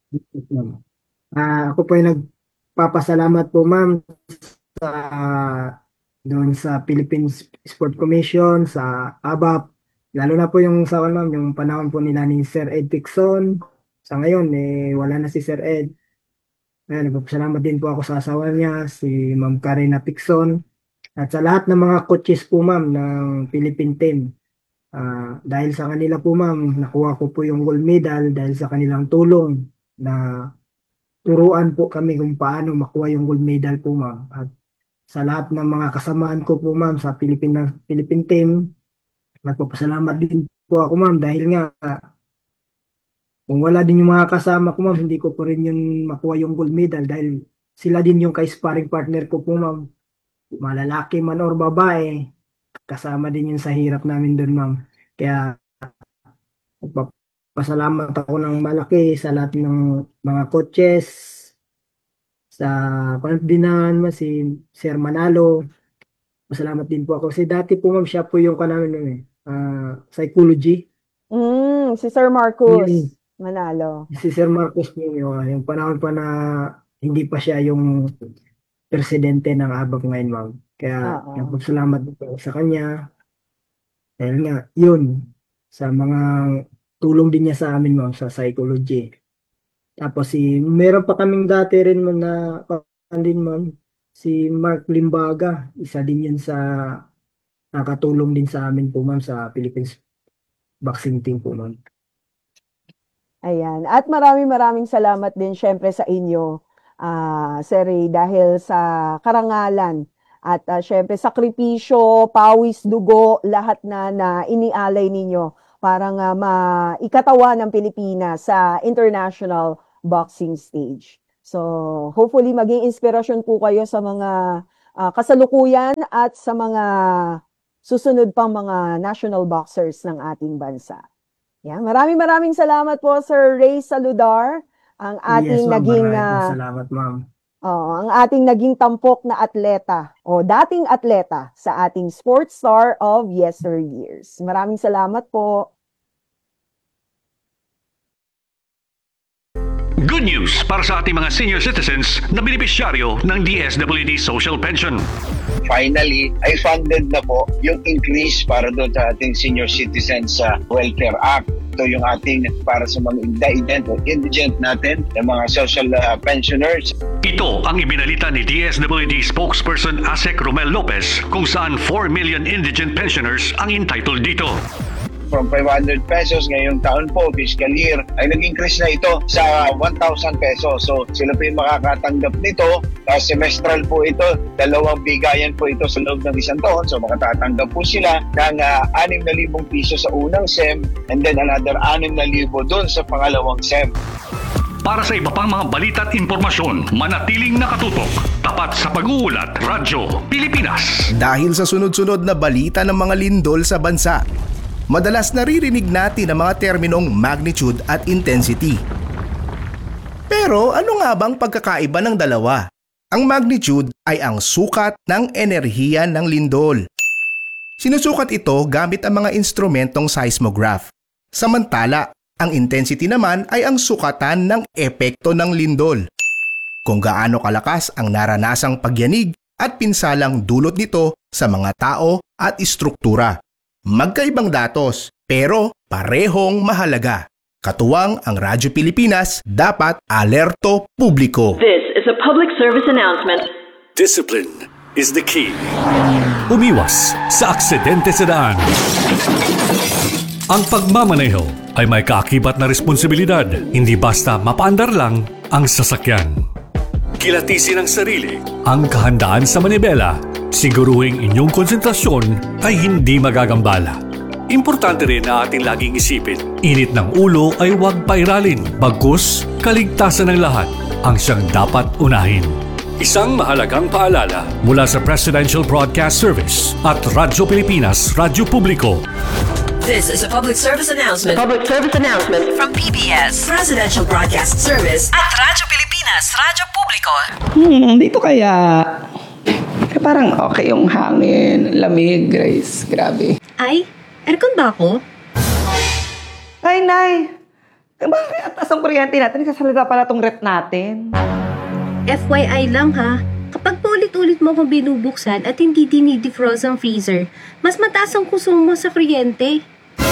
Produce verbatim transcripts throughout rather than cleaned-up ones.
Yes, ma'am. Ah, ako po ay nagpapasalamat po ma'am sa doon sa Philippine Sport Commission, sa A B A P, lalo na po yung sa ano, ma'am, yung panahon po nila ni Sir Ed Picson. Sa ngayon, eh, wala na si Sir Ed. Ngayon, nagpapasalamat din po ako sa asawa niya, si Ma'am Karina Picson, at sa lahat ng mga coaches po ma'am ng Philippine team. Ah, dahil sa kanila po ma'am, nakuha ko po yung gold medal dahil sa kanilang tulong na turuan po kami kung paano makuha yung gold medal po ma'am. At sa lahat ng mga kasamaan ko po ma'am sa Philippine, Philippine team, nagpapasalamat din po ako ma'am dahil nga kung wala din yung mga kasama ko ma'am, hindi ko po rin yun makuha yung gold medal dahil sila din yung kay-sparring partner ko po ma'am. Malalaki man or babae, kasama din yun sa hirap namin doon ma'am. Kaya nagpapasalamat ako ng malaki sa lahat ng mga coaches, sa Panginoon mo si Sir Manalo. Masalamat din po ako. Kasi dati po ma'am, siya po yung kanamin nun eh, ah, psychology. Hmm, si Sir Yung Marcos Manalo. si Sir Marcos po yung, ah, yung panahon pa na hindi pa siya yung presidente ng A B A P ngayon ma'am. Kaya Oo. nagpapasalamat din po ako sa kanya. Dahil nga, yun, sa mga tulong din niya sa amin ma'am sa psychology. Tapos si, meron pa kaming dati rin man na pan din ma'am, si Mark Limbaga, isa din yun sa nakatulong din sa amin po ma'am sa Philippines boxing team po ma'am. Ayan. At maraming maraming salamat din syempre sa inyo, ah, Sir Ray, dahil sa karangalan at ah, syempre sakripisyo, pawis, dugo, lahat na na inialay ninyo para nga maikatawa ng Pilipinas sa international boxing stage. So, hopefully maging inspirasyon po kayo sa mga ah, kasalukuyan at sa mga susunod pang mga national boxers ng ating bansa. Yan, maraming maraming salamat po Sir Ray Saludar, ang Yes ating ma'am, naging maraming pong ah, salamat ma'am. oh, ang ating naging tampok na atleta o dating atleta sa ating sports star of yesteryears. Maraming salamat po. Good news para sa ating mga senior citizens na benepisyaryo ng D S W D Social Pension. Finally, ay funded na po yung increase para doon sa ating Senior Citizens sa Welfare Act. Ito yung ating para sa mga indigent o indigent natin, yung mga social uh, pensioners. Ito ang ibinalita ni D S W D spokesperson Asek Romel Lopez kung saan four million indigent pensioners ang entitled dito. From five hundred pesos ngayong taon po, fiscal year, ay nag-increase na ito sa one thousand pesos. So sila po yung makakatanggap nito. Uh, semestral po ito, dalawang bigayan po ito sa loob ng isang taon. So makatatanggap po sila ng uh, six thousand piso sa unang S E M and then another six thousand doon sa pangalawang S E M. Para sa iba pang mga balita at impormasyon, manatiling nakatutok. Tapat sa pag-uulat, Radyo Pilipinas. Dahil sa sunod-sunod na balita ng mga lindol sa bansa, madalas naririnig natin ang mga terminong magnitude at intensity. Pero ano nga bang pagkakaiba ng dalawa? Ang magnitude ay ang sukat ng enerhiya ng lindol. Sinusukat ito gamit ang mga instrumentong seismograph. Samantala, ang intensity naman ay ang sukatan ng epekto ng lindol. Kung gaano kalakas ang naranasang pagyanig at pinsalang dulot nito sa mga tao at istruktura. Magkaibang datos, pero parehong mahalaga. Katuwang ang Radyo Pilipinas, dapat alerto publiko. This is a public service announcement. Discipline is the key. Umiwas sa aksidente sa daan. Ang pagmamaneho ay may kaakibat na responsibilidad, hindi basta mapaandar lang ang sasakyan. Kilatisin ang sarili, ang kahandaan sa manibela, siguruhing inyong konsentrasyon ay hindi magagambala. Importante rin na ating laging isipin, init ng ulo ay huwag pairalin, bagkus kaligtasan ng lahat ang siyang dapat unahin. Isang mahalagang paalala mula sa Presidential Broadcast Service at Radyo Pilipinas, Radyo Publiko. This is a public service announcement. Public service announcement From P B S, Presidential Broadcast Service at Radyo Pilipinas, Radyo Publiko. Hmm, dito kaya eh, parang okay yung hangin, lamig, Grace. Grabe. Ay, aircon ba ako? Ay, Nay! Bakit taas ang kuryente natin? Nagsasalita pala tong rep natin. F Y I lang ha, kapag paulit-ulit mo akong binubuksan at hindi dinidefrost ang freezer, mas mataas ang konsumo sa kuryente.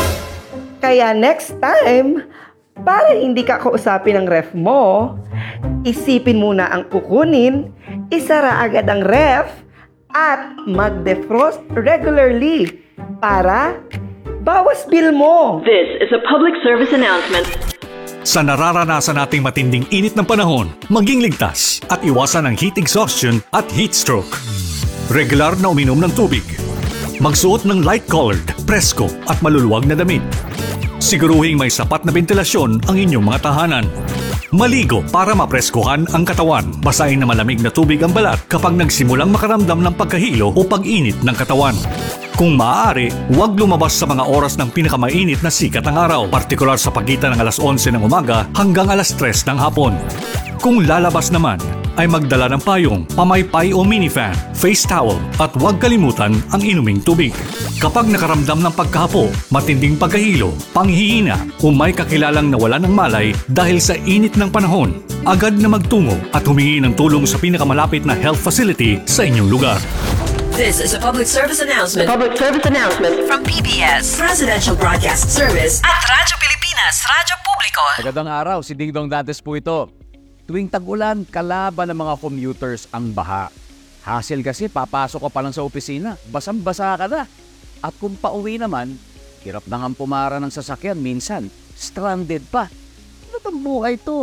Kaya next time, para hindi ka kausapin ng ref mo, isipin muna ang kukunin, isara agad ang ref, at mag-defrost regularly para bawas bill mo. This is a public service announcement. Sa nararanasan nating matinding init ng panahon, maging ligtas at iwasan ang heat exhaustion at heat stroke. Regular na uminom ng tubig. Magsuot ng light-colored, presko at maluluwag na damit. Siguruhing may sapat na ventilasyon ang inyong mga tahanan. Maligo para mapreskuhan ang katawan. Basahin na malamig na tubig ang balat kapag nagsimulang makaramdam ng pagkahilo o pag-init ng katawan. Kung maaari, huwag lumabas sa mga oras ng pinakamainit na sikat ng araw, partikular sa pagitan ng alas onse ng umaga hanggang alas tres ng hapon. Kung lalabas naman, ay magdala ng payong, pamaypay o minifan, face towel at huwag kalimutan ang inuming tubig. Kapag nakaramdam ng pagkahapo, matinding pagkahilo, panghihina o may kakilalang nawala ng malay dahil sa init ng panahon, agad na magtungo at humingi ng tulong sa pinakamalapit na health facility sa inyong lugar. This is a public service announcement Public service announcement. from P B S Presidential Broadcast Service at Radyo Pilipinas, Radyo Publiko. Magandang araw, si Ding Dong Dantes po ito. Tuwing tag-ulan, kalaban ng mga commuters ang baha. Hassle kasi, papasok ka pa lang sa opisina, basang-basa ka na. At kung pauwi naman, hirap na nga pumara ng sasakyan, minsan, stranded pa. Ano itong buhay to?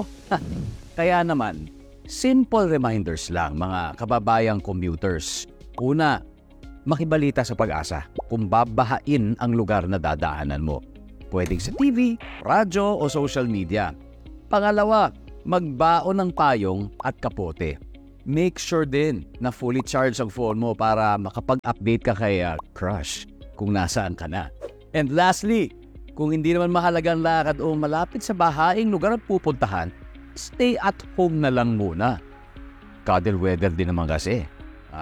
Kaya naman, simple reminders lang mga kababayang commuters. Una, makibalita sa Pag-asa kung babahain ang lugar na dadaanan mo. Pwedeng sa T V, radyo o social media. Pangalawa, magbaon ng payong at kapote. Make sure din na fully charged ang phone mo para makapag-update ka kay uh, crush kung nasaan ka na. And lastly, kung hindi naman mahalagang lakad o malapit sa bahaing lugar ang pupuntahan, stay at home na lang muna. Cuddle weather din naman kasi. Ha?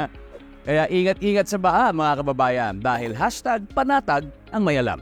Kaya ingat-ingat sa baha mga kababayan dahil hashtag panatag ang mayalam.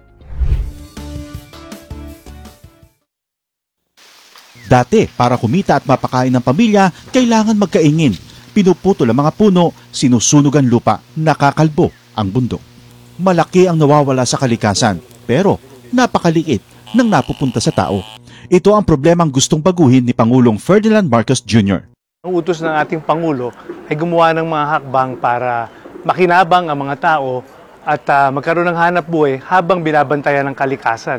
Dati, para kumita at mapakain ng pamilya, kailangan magkaingin. Pinuputol ang mga puno, sinusunog ang lupa, nakakalbo ang bundok. Malaki ang nawawala sa kalikasan, pero napakaliit nang napupunta sa tao. Ito ang problemang gustong baguhin ni Pangulong Ferdinand Marcos Junior Ang utos ng ating Pangulo ay gumawa ng mga hakbang para makinabang ang mga tao at uh, magkaroon ng hanap buhay habang binabantayan ng kalikasan.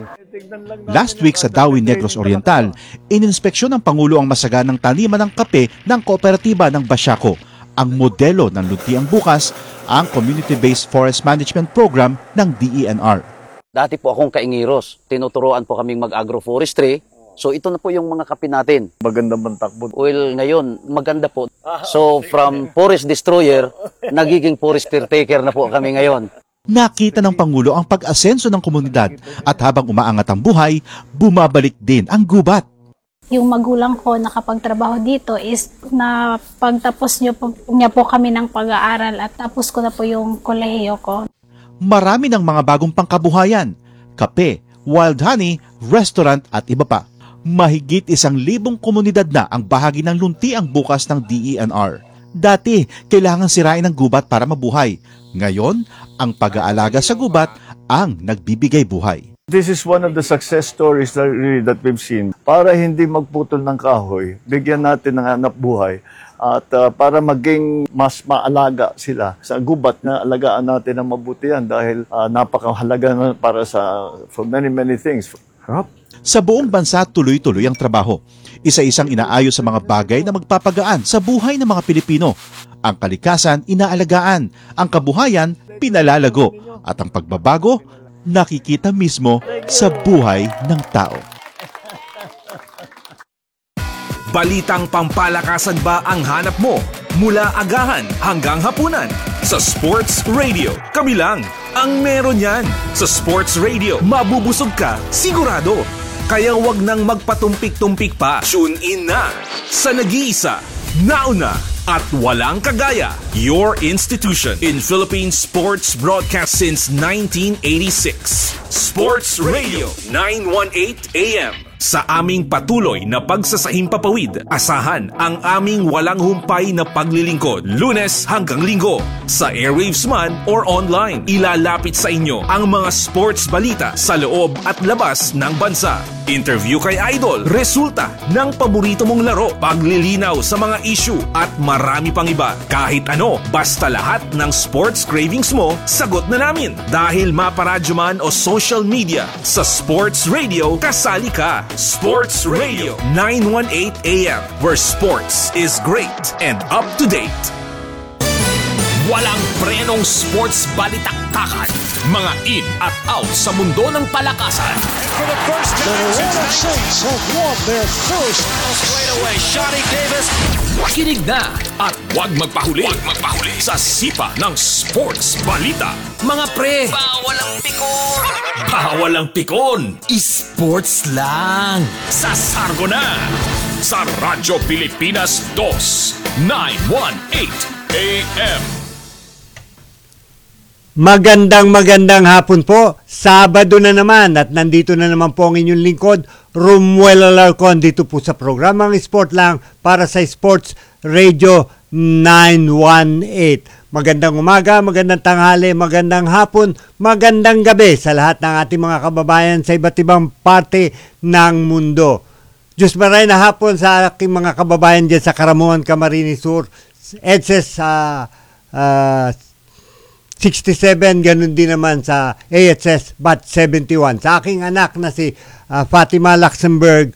Last week sa Dawi Negros Oriental, ininspeksyon ng Pangulo ang masaganang taniman ng kape ng kooperatiba ng Basiaco. Ang modelo ng Luntiang Bukas, ang Community-Based Forest Management Program ng D E N R. Dati po akong kaingiros. Tinuturoan po kaming mag-agroforestry. So ito na po yung mga kape natin. Maganda bang takbo? Well, ngayon, maganda po. So from forest destroyer, nagiging forest caretaker na po kami ngayon. Nakita ng Pangulo ang pag-asenso ng komunidad at habang umaangat ang buhay, bumabalik din ang gubat. Yung magulang ko nakapagtrabaho dito is na pagtapos niyo po, niya po kami ng pag-aaral at tapos ko na po yung kolehiyo ko. Marami ng mga bagong pangkabuhayan, kape, wild honey, restaurant at iba pa. Mahigit isang libong komunidad na ang bahagi ng Luntiang Bukas ng D E N R. Dati, kailangan sirain ang gubat para mabuhay. Ngayon, ang pag-aalaga sa gubat ang nagbibigay buhay. This is one of the success stories that, really, that we've seen. Para hindi magputol ng kahoy, bigyan natin ng hanap buhay at uh, para maging mas maalaga sila sa gubat na alagaan natin ng mabuti yan dahil uh, napakahalaga na para sa for many many things. Harap. Sa buong bansa, tuloy-tuloy ang trabaho. Isa-isang inaayos sa mga bagay na magpapagaan sa buhay ng mga Pilipino. Ang kalikasan, inaalagaan. Ang kabuhayan, pinalalago. At ang pagbabago, nakikita mismo sa buhay ng tao. Balitang pampalakasan ba ang hanap mo? Mula agahan hanggang hapunan. Sa Sports Radio, kami lang ang meron yan. Sa Sports Radio, mabubusog ka, sigurado. Kaya wag nang magpatumpik-tumpik pa. Tune in na sa nag-iisa, nauna at walang kagaya. Your institution in Philippine sports broadcast since nineteen eighty-six. Sports Radio nine eighteen A M. Sa aming patuloy na pagsasahimpapawid, asahan ang aming walang humpay na paglilingkod. Lunes hanggang Linggo, sa airwaves man or online, ilalapit sa inyo ang mga sports balita sa loob at labas ng bansa. Interview kay Idol, resulta ng paborito mong laro, paglilinaw sa mga issue at marami pang iba. Kahit ano, basta lahat ng sports cravings mo, sagot na namin. Dahil maparadyo man o social media, sa Sports Radio, kasali ka. Sports Radio nine eighteen A M, where sports is great and up to date. Walang prenong sports balitaktakan. Mga in at out sa mundo ng palakasan. For the first time, the Saints have won their first. Straight away, Shawty Davis. Kinig na at huwag magpahuli. Huwag magpahuli sa sipa ng sports balita. Mga pre, bawal ang pikon. Bawal ang pikon. Sports lang. Sa Sargo na. Sa Radyo Pilipinas two, nine eighteen A M. Magandang magandang hapon po. Sabado na naman at nandito na naman po ang inyong lingkod, Romuel Alarcon, dito po sa programang Sport Lang para sa Sports Radio nine eighteen. Magandang umaga, magandang tanghali, magandang hapon, magandang gabi sa lahat ng ating mga kababayan sa iba't ibang parte ng mundo. Diyos maray na hapon sa aking mga kababayan dyan sa Karamuan, Camarines Sur, E D S E S sa uh, sixty-seven, ganun din naman sa A H S Bat seventy-one. Sa aking anak na si uh, Fatima Luxembourg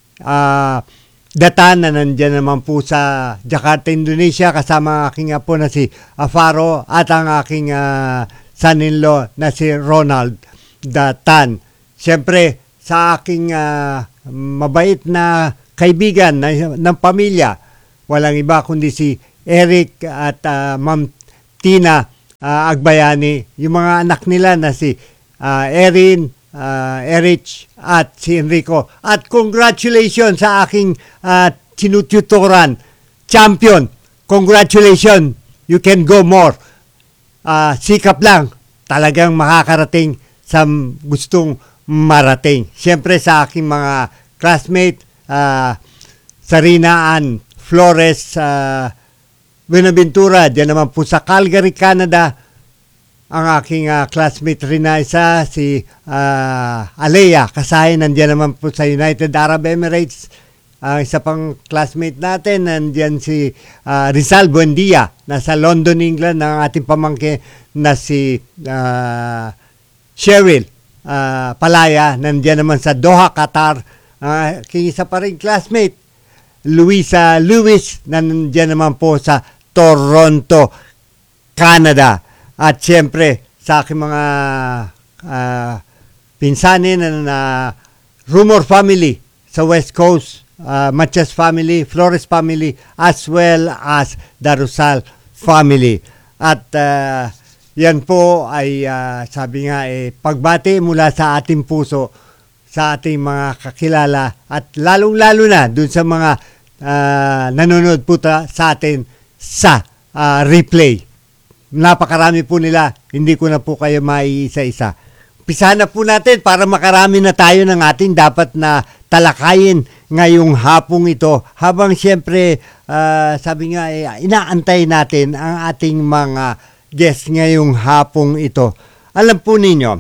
uh, Datan na nandyan naman po sa Jakarta, Indonesia, kasama ang aking apo na si Afaro at ang aking uh, son-in-law na si Ronald Datan. Siyempre, sa aking uh, mabait na kaibigan na, ng pamilya, walang iba kundi si Eric at uh, Ma'am Tina Uh, Agbayani, yung mga anak nila na si uh, Erin, uh, Erich at si Enrico. At congratulations sa aking uh, tinututoran, champion. Congratulations, you can go more. Uh, sikap lang, talagang makakarating sa gustong marating. Siyempre sa aking mga classmate, uh, Sarina Ann Flores, uh, Buenaventura, dyan naman po sa Calgary, Canada, ang aking uh, classmate rin na isa, si uh, Alea Kasahay, nandiyan naman po sa United Arab Emirates. Ang uh, isa pang classmate natin, nandiyan si uh, Rizal Buendia, nasa London, England, ang ating pamangkin na si uh, Cheryl uh, Palaya, nandiyan naman sa Doha, Qatar. Uh, aking isa pa rin classmate, Luisa Lewis, nandiyan naman po sa Toronto, Canada. At siyempre sa aking mga uh, pinsanin na, na Rumor family sa West Coast, uh, Matias family, Flores family, as well as Darusal family. At uh, yan po ay uh, sabi nga eh, pagbati mula sa ating puso sa ating mga kakilala at lalong-lalo na dun sa mga uh, nanonood po ta, sa atin sa uh, replay. Napakarami po nila, hindi ko na po kayo maiisa-isa. Pisahan na po natin para makarami na tayo ng ating dapat na talakayin ngayong hapong ito. Habang siyempre, uh, sabi nga, eh, inaantay natin ang ating mga guests ngayong hapong ito. Alam po ninyo,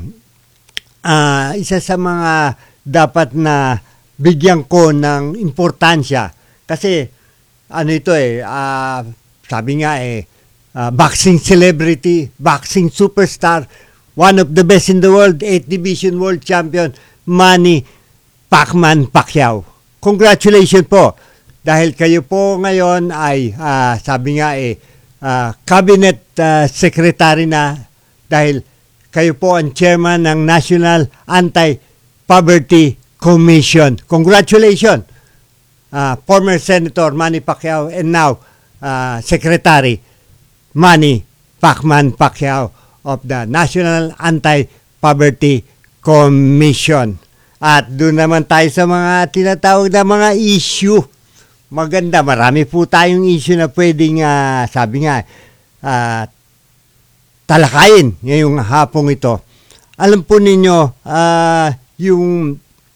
uh, isa sa mga dapat na bigyan ko ng importansya kasi ano ito eh, uh, sabi nga eh, uh, boxing celebrity, boxing superstar, one of the best in the world, eighth division world champion, Manny Pacman Pacquiao. Congratulations po dahil kayo po ngayon ay uh, sabi nga eh, uh, cabinet uh, secretary na dahil kayo po ang chairman ng National Anti-Poverty Commission. Congratulations, uh, former Senator Manny Pacquiao and now uh, Secretary Manny Pacman Pacquiao of the National Anti-Poverty Commission. At doon naman tayo sa mga tinatawag na mga issue. Maganda, marami po tayong issue na pwedeng, uh, sabi nga, uh, talakayin ngayong hapong ito. Alam po ninyo, uh, yung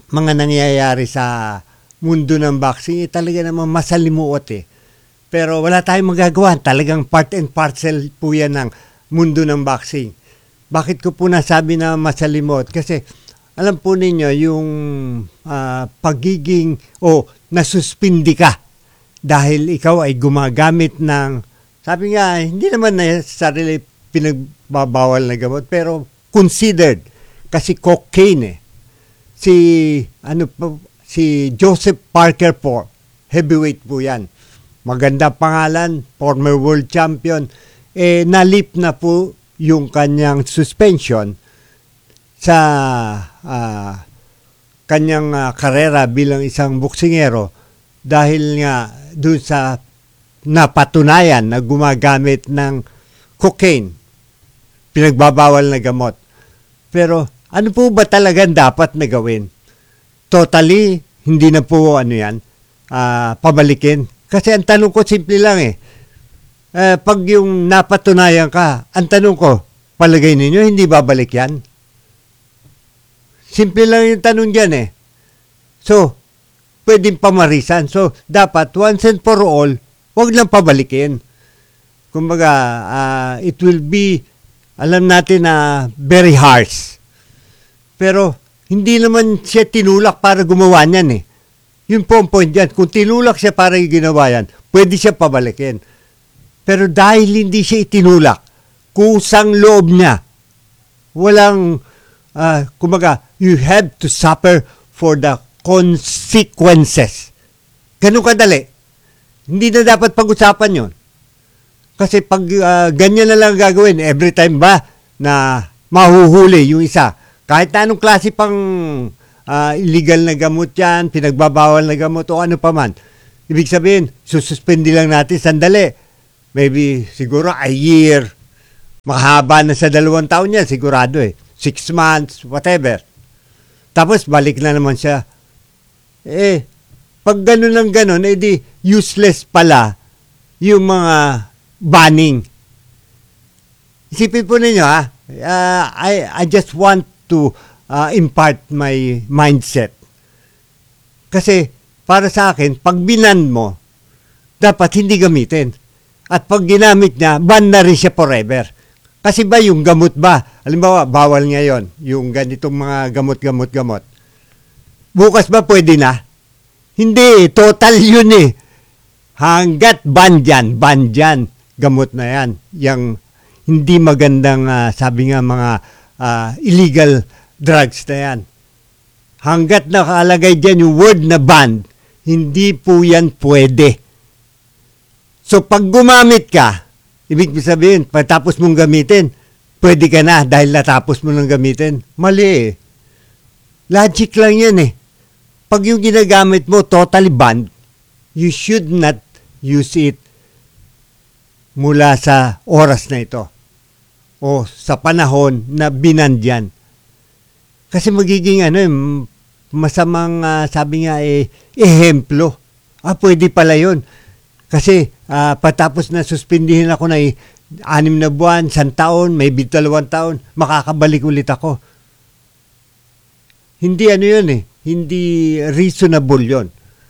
mga nangyayari sa mundo ng boxing, eh, talaga naman masalimuot eh. Pero wala tayong magagawa. Talagang part and parcel po yan ng mundo ng boxing. Bakit ko po nasabi na masalimot? Kasi alam po ninyo, yung uh, pagiging o oh, nasuspindi ka dahil ikaw ay gumagamit ng, sabi nga, hindi naman na sarili pinagbabawal na gamot, pero considered. Kasi cocaine eh. Si, ano po, si Joseph Parker po, heavyweight po yan. Maganda pangalan, former world champion. Eh, nalip na po yung kanyang suspension sa uh, kanyang uh, karera bilang isang boksingero dahil nga doon sa napatunayan na gumagamit ng cocaine, pinagbabawal na gamot. Pero ano po ba talagang dapat na gawin? Totally, hindi na po ano yan, uh, pabalikin. Kasi ang tanong ko, simple lang eh. Uh, pag yung napatunayan ka, ang tanong ko, palagay ninyo, hindi babalik yan? Simple lang yung tanong dyan eh. So, pwedeng pamarisan. So, dapat once and for all, wag lang pabalikin. Kumbaga, uh, it will be, alam natin na uh, very harsh. Pero, hindi naman siya tinulak para gumawa niyan eh. Yun po ang point dyan. Kung tinulak siya para ginawa yan, pwede siya pabalikin. Pero dahil hindi siya itinulak, kusang loob niya, walang, uh, kumbaga, you have to suffer for the consequences. Ganun kadali. Hindi na dapat pag-usapan yon. Kasi pag uh, ganyan na lang gagawin, every time ba na mahuhuli yung isa, kahit na anong klase pang uh, illegal na gamot yan, pinagbabawal na gamot o ano pa man, ibig sabihin, sususpindi lang natin sandali. Maybe siguro a year, mahaba na sa dalawang taon yan, sigurado eh. Six months, whatever. Tapos balik na naman siya. Eh, pag ganun ng ganun, eh di useless pala yung mga banning. Isipin po ninyo ha, uh, I, I just want to uh, impart my mindset. Kasi para sa akin, pag binan mo, dapat hindi gamitin. At pag ginamit niya, ban na rin siya forever. Kasi ba yung gamot ba, halimbawa, bawal ngayon, yung ganitong mga gamot-gamot-gamot. Bukas ba pwede na? Hindi, total yun eh. Hanggat ban dyan, ban dyan, gamot na yan. Yung hindi magandang, uh, sabi nga, mga uh, illegal drugs na yan. Hanggat nakalagay dyan yung word na ban, hindi po yan pwede. So, pag gumamit ka, ibig sabihin, pagtapos mong gamitin, pwede ka na dahil natapos mo nang gamitin. Mali eh. Logic lang yan eh. Pag yung ginagamit mo totally banned, you should not use it mula sa oras na ito o sa panahon na binandyan. Kasi magiging ano eh, masamang uh, sabi nga eh, ehemplo. Ah, pwede pala yun. Kasi uh, patapos na suspindihin ako na eh, anim na buwan, isang taon, maybe dalawang taon, makakabalik ulit ako. Hindi ano yun eh, hindi reasonable yun.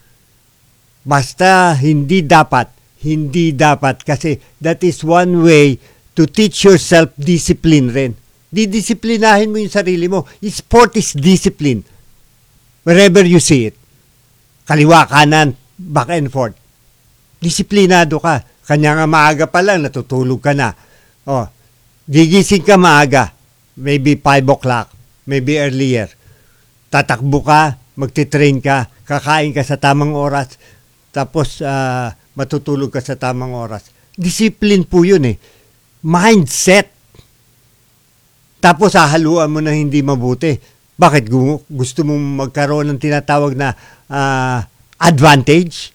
Basta hindi dapat, hindi dapat kasi that is one way to teach yourself discipline rin. Didisiplinahin mo yung sarili mo. Sport is discipline. Wherever you see it. Kaliwa, kanan, back and forth. Disiplinado ka. Kanya nga maaga pa lang, natutulog ka na. Oh, gigising ka maaga. Maybe five o'clock. Maybe earlier. Tatakbo ka, magtitrain ka, kakain ka sa tamang oras, tapos uh, matutulog ka sa tamang oras. Discipline po yun eh. Mindset. Tapos hahaluan mo na hindi mabuti. Bakit? Gusto mong magkaroon ng tinatawag na uh, advantage?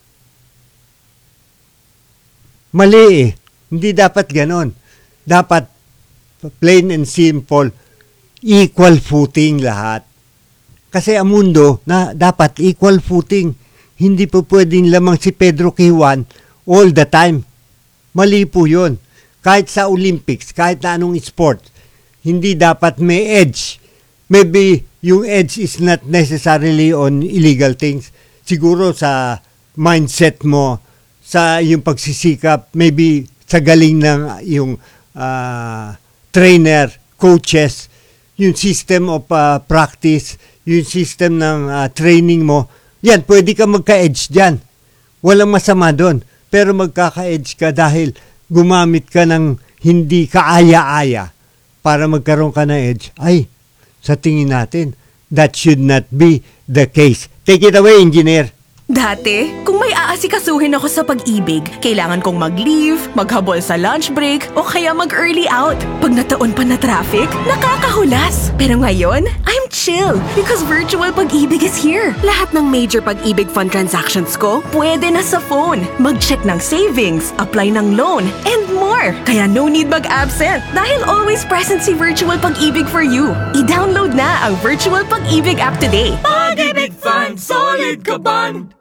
Mali eh. Hindi dapat ganon. Dapat plain and simple, equal footing lahat. Kasi ang mundo na dapat equal footing. Hindi po pwedeng lamang si Pedro Kiwan all the time. Mali po yun. Kahit sa Olympics, kahit na anong sport, hindi dapat may edge. Maybe yung edge is not necessarily on illegal things. Siguro sa mindset mo, sa yung pagsisikap, maybe sa galing ng yung uh, trainer, coaches, yung system of uh, practice, yung system ng uh, training mo, yan, pwede ka magka-edge dyan. Walang masama doon. Pero magkaka-edge ka dahil gumamit ka ng hindi kaaya-aya para magkaroon ka ng edge. Ay, sa tingin natin, that should not be the case. Take it away, engineer. Dati, kung may aasikasuhin ako sa pag-ibig, kailangan kong mag-leave, maghabol sa lunch break, o kaya mag-early out. Pag nataon pa na traffic, nakakahulas. Pero ngayon, I'm chill because virtual pag-ibig is here. Lahat ng major pag-ibig fund transactions ko, pwede na sa phone. Mag-check ng savings, apply ng loan, and more. Kaya no need mag-absent dahil always present si virtual pag-ibig for you. I-download na ang virtual pag-ibig app today. Pag-ibig Fund, solid ka band!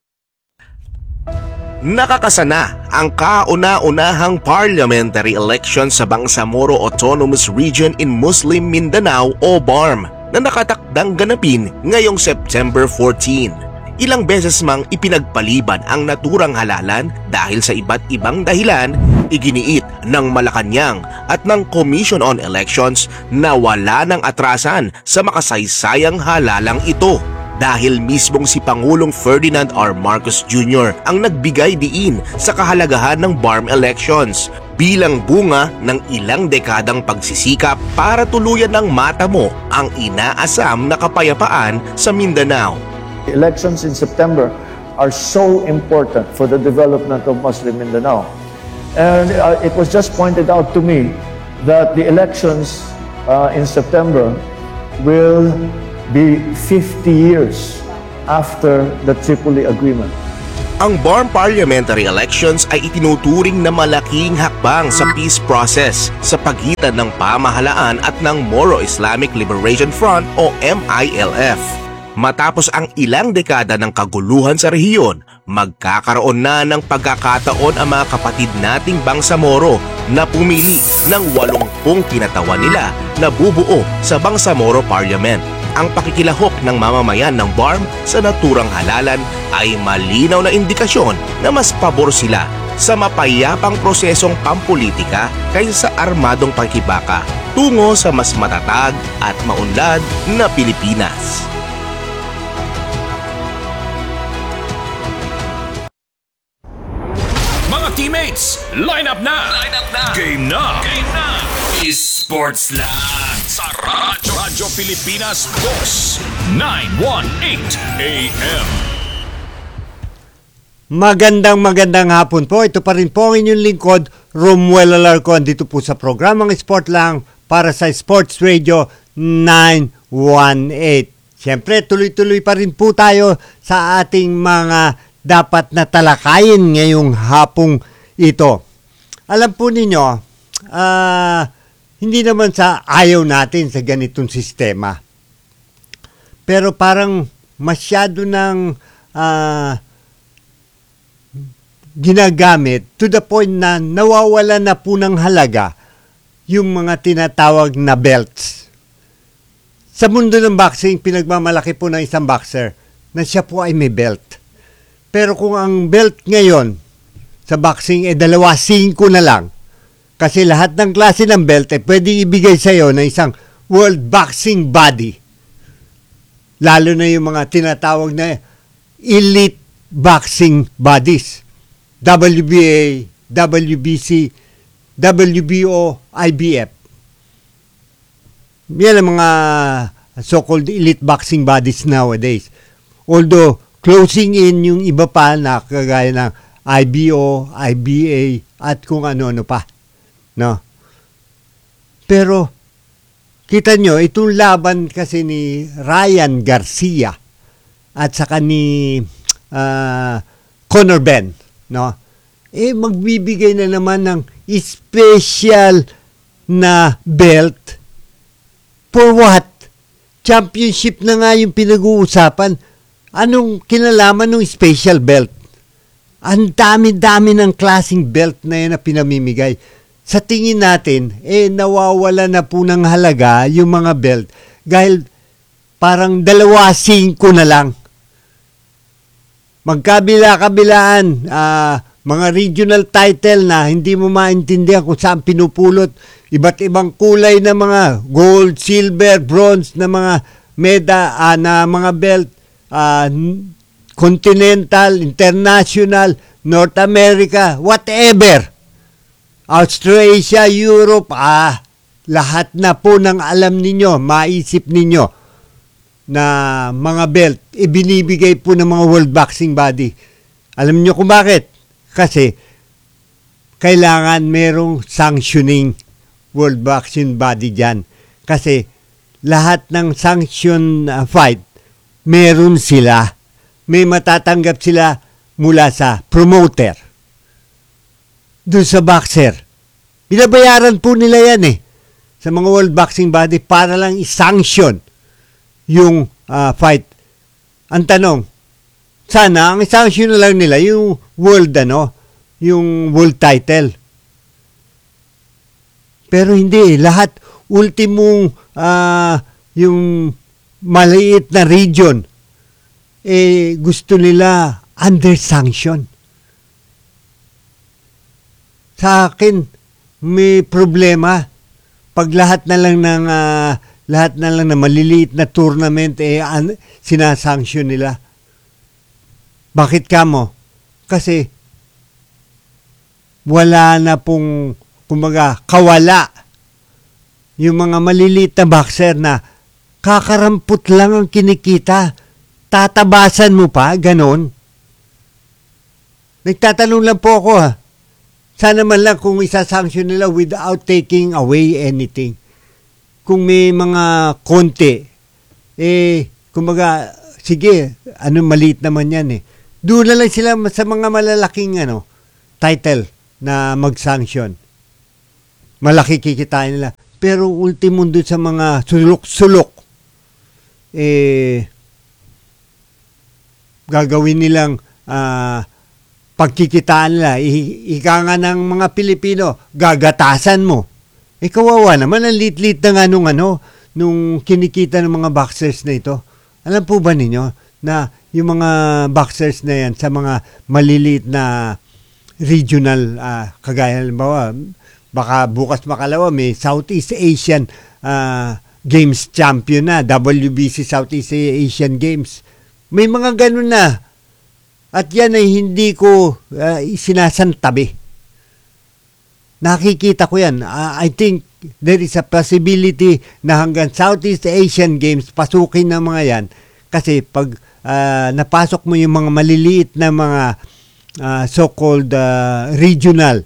Nakakasana ang kauna-unahang parliamentary election sa Bangsamoro Autonomous Region in Muslim Mindanao o B A R M na nakatakdang ganapin ngayong September fourteenth. Ilang beses mang ipinagpaliban ang naturang halalan dahil sa iba't ibang dahilan, iginiit ng Malacanang at ng Commission on Elections na wala ng atrasan sa makasaysayang halalang ito. Dahil mismong si Pangulong Ferdinand R. Marcos Junior ang nagbigay diin sa kahalagahan ng B A R M elections bilang bunga ng ilang dekadang pagsisikap para tuluyan ng matamo ang inaasam na kapayapaan sa Mindanao. The elections in September are so important for the development of Muslim Mindanao. And uh, it was just pointed out to me that the elections uh, in September will be fifty years after the Tripoli Agreement. Ang B A R M parliamentary elections ay itinuturing na malaking hakbang sa peace process sa pagitan ng pamahalaan at ng Moro Islamic Liberation Front o M I L F. Matapos ang ilang dekada ng kaguluhan sa rehiyon, magkakaroon na ng pagkakataon ang mga kapatid nating Bangsamoro na pumili ng walumpung kinatawan nila na bubuo sa Bangsamoro Parliament. Ang pakikilahok ng mamamayan ng B A R M sa naturang halalan ay malinaw na indikasyon na mas pabor sila sa mapayapang prosesong pampolitika kaysa sa armadong pakikibaka tungo sa mas matatag at maunlad na Pilipinas. Mga teammates, line up na! Line up na! Game na! Game na! Esports lang sa Radyo, Radyo Pilipinas Boss nine eighteen A M. Magandang magandang hapon po. Ito pa rin po ang inyong lingkod, Romuel Alarcon, dito po sa programang Sport Lang para sa Sports Radio nine eighteen. Siyempre, tuloy-tuloy pa rin po tayo sa ating mga dapat na talakayin ngayong hapong ito. Alam po ninyo, ah... Uh, hindi naman sa ayaw natin sa ganitong sistema. Pero parang masyado ng uh, ginagamit to the point na nawawala na po ng halaga yung mga tinatawag na belts. Sa mundo ng boxing, pinagmamalaki po ng isang boxer na siya po ay may belt. Pero kung ang belt ngayon sa boxing ay dalawa, singko na lang, kasi lahat ng klase ng belt ay eh, pwede ibigay sa iyo ng isang World Boxing Body. Lalo na yung mga tinatawag na elite boxing bodies. W B A, W B C, W B O, I B F. Yan ang mga so-called elite boxing bodies nowadays. Although, closing in yung iba pa na kagaya ng I B O, I B A, at kung ano-ano pa. No. Pero kita nyo, itong laban kasi ni Ryan Garcia at saka ni uh, Conor Benn, no? Eh magbibigay na naman ng special na belt for what? Championship na nga yung pinag-uusapan. Anong kinalaman ng special belt? Ang dami-dami ng klaseng belt na yan na pinamimigay. Sa tingin natin, eh nawawala na po ng halaga yung mga belt dahil parang dalawa singko na lang. Magkabila-kabilaan, ah, mga regional title na hindi mo maintindihan kung saan pinupulot. Iba't ibang kulay na mga gold, silver, bronze na mga meda, ah, na mga belt, ah, continental, international, North America, whatever. Australasia, Europe, ah, lahat na po ng alam ninyo, maisip ninyo na mga belt, ibinibigay po ng mga World Boxing Body. Alam niyo kung bakit? Kasi kailangan merong sanctioning World Boxing Body dyan. Kasi lahat ng sanction uh, fight, meron sila. May matatanggap sila mula sa promoter. Doon sa boxer. Binabayaran po nila yan eh. Sa mga World Boxing Body para lang i-sanction yung uh, fight. Ang tanong, sana ang i-sanction na lang nila yung world ano, yung world title. Pero hindi, lahat ultimong uh, yung maliit na region eh gusto nila under sanction. Sa akin may problema pag lahat na lang ng uh, lahat na lang na maliliit na tournament eh an, sinasanction nila. Bakit kamo? Kasi wala na pong kumbaga kawala yung mga maliliit na boxer na kakarampot lang ang kinikita. Tatabasan mo pa, ganon. Nagtatanong lang po ako ha. Sana man lang kung isasanction nila without taking away anything. Kung may mga konti, eh, kumbaga, sige, ano, maliit naman yan eh. Doon na lang sila sa mga malalaking ano, title na mag-sanction. Malaki kikitain nila. Pero ultimo doon sa mga sulok-sulok, eh, gagawin nilang uh, pagkikitaan nila, ika nga ng mga Pilipino, gagatasan mo. Eh, kawawa naman, ang lit-lit na nga nung, ano, nung kinikita ng mga boxers na ito. Alam po ba ninyo na yung mga boxers na yan sa mga maliliit na regional, uh, kagaya, halimbawa, baka bukas makalawa, may Southeast Asian uh, Games champion na, W B C Southeast Asian Games. May mga ganun na. At yan ay hindi ko uh, sinasantabi. Nakikita ko yan. Uh, I think there is a possibility na hanggang Southeast Asian Games, pasukin ng mga yan. Kasi pag uh, napasok mo yung mga maliliit na mga uh, so-called uh, regional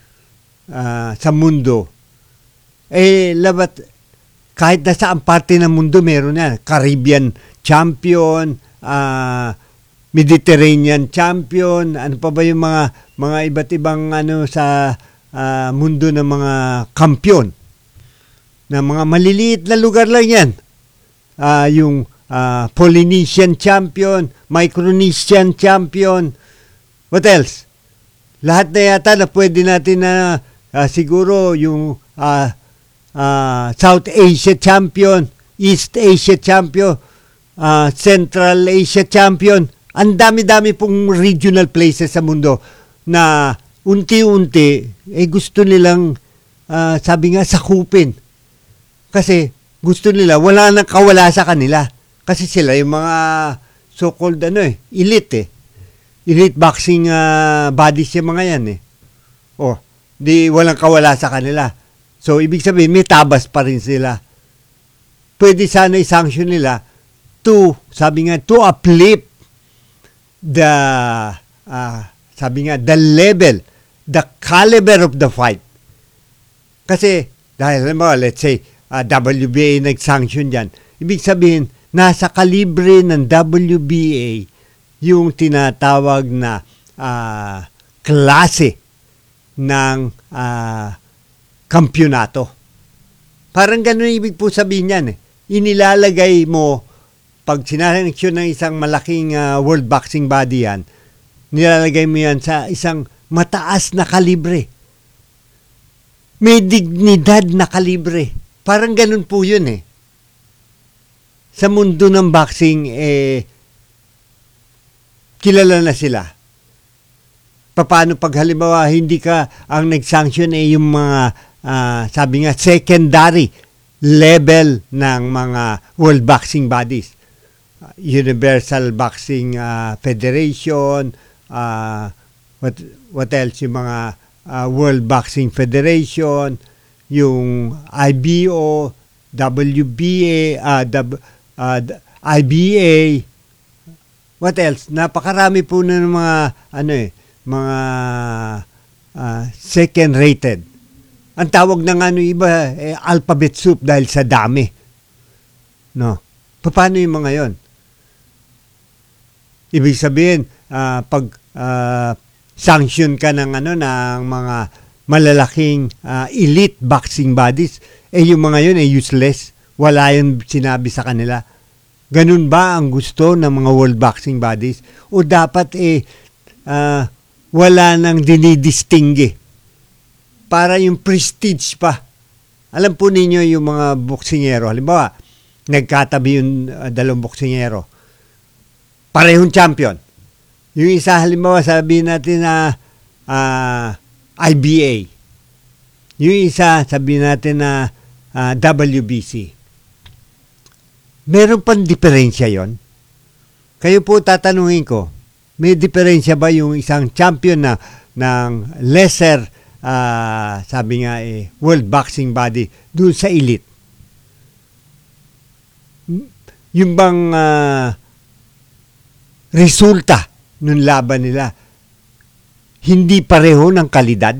uh, sa mundo, eh, labat, kahit na saan parte ng mundo meron yan. Caribbean champion, uh, Mediterranean champion, ano pa ba yung mga mga iba't ibang ano sa uh, mundo ng mga kampiyon. Na mga maliliit na lugar lang yan. Uh, yung uh, Polynesian champion, Micronesian champion. What else? Lahat na yata na pwede natin na uh, siguro yung uh, uh, South Asia champion, East Asia champion, uh, Central Asia champion. Ang dami-dami pong regional places sa mundo na unti-unti eh gusto nilang uh, sabi nga sakupin. Kasi gusto nila wala nang kawala sa kanila. Kasi sila yung mga so-called ano eh, elite eh. Elite boxing uh, bodies yung mga yan eh. Oh, di walang kawala sa kanila. So ibig sabihin may tabas pa rin sila. Pwede sana i-sanction nila to, sabi nga, to uplift the uh, sabi nga the level, the caliber of the fight. Kasi dahil mo, let's say uh, W B A nag-sanction dyan, ibig sabihin nasa kalibre ng W B A yung tinatawag na uh, klase ng uh, kampyonato. Parang ganun ibig po sabihin yan eh. Inilalagay mo pag sinanksyon ng isang malaking uh, World Boxing Body yan, nilalagay mo yan sa isang mataas na kalibre. May dignidad na kalibre. Parang ganun po yun eh. sa mundo ng boxing, eh, kilala na sila. Paano pag halimbawa hindi ka ang nag-sanction eh yung mga uh, sabi nga secondary level ng mga world boxing bodies. Uh, Universal Boxing uh, Federation, uh, what what else yung mga uh, World Boxing Federation, yung I B O, W B A, uh, w, uh, I B A, what else? Napakarami po na ng mga ano eh, mga uh, second rated. Ang tawag ng ano iba eh, alphabet soup dahil sa dami. No. Paano yung mga 'yon? Ibig sabihin, uh, pag uh, sanction ka ng ano ng mga malalaking uh, elite boxing bodies, eh yung mga 'yon ay eh, useless. Wala yung sinabi sa kanila. Ganun ba ang gusto ng mga world boxing bodies? O dapat eh uh, wala nang dinidistingge para yung prestige pa. Alam po ninyo yung mga boksingero, halimbawa, nagkatabi yung uh, dalawang boksingero. Parehong champion. Yung isa, halimbawa, sabihin natin na uh, I B A. Yung isa, sabihin natin na uh, W B C. Meron pang diferensya yon? Kayo po tatanungin ko, may diferensya ba yung isang champion na ng lesser uh, sabi nga eh, world boxing body dun sa elite? Yung bang uh, resulta ng laban nila hindi pareho ng kalidad?